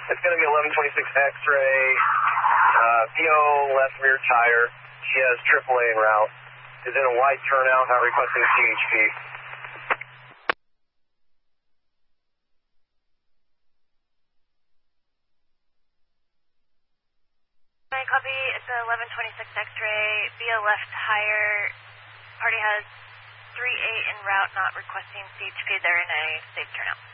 It's going to be 1126 X-ray, VO left rear tire. She has AAA en route. Is in a wide turnout, not requesting CHP. Copy, it's a 1126 X-ray, VO left tire. Party has 38 en route, not requesting CHP. They're in a safe turnout.